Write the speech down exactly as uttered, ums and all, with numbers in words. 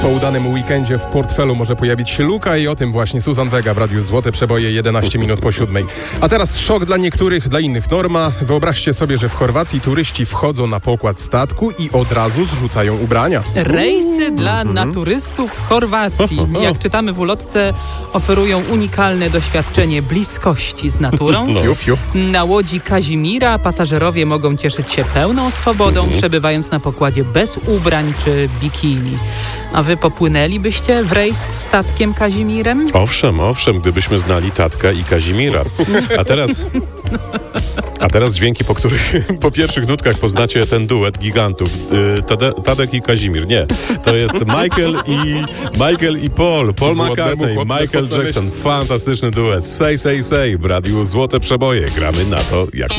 Po udanym weekendzie w portfelu może pojawić się luka i o tym właśnie Suzan Vega w Radiu Złote Przeboje jedenaście minut po siódmej. A teraz szok dla niektórych, dla innych norma. Wyobraźcie sobie, że w Chorwacji turyści wchodzą na pokład statku i od razu zrzucają ubrania. Rejsy dla naturystów w Chorwacji. Jak czytamy w ulotce, oferują unikalne doświadczenie bliskości z naturą. No. Fiu, fiu. Na łodzi Kazimira pasażerowie mogą cieszyć się pełną swobodą, przebywając na pokładzie bez ubrań czy bikini. A wy popłynęlibyście w rejs statkiem Kazimirem? Owszem, owszem, gdybyśmy znali Tatka i Kazimira. A teraz... A teraz dźwięki, po których po pierwszych nutkach poznacie ten duet gigantów. Tade, Tadek i Kazimir. Nie. To jest Michael i Michael i Paul. Paul McCartney, Michael Jackson. Fantastyczny duet. Say, say, say. W Radiu Złote Przeboje. Gramy na to jak na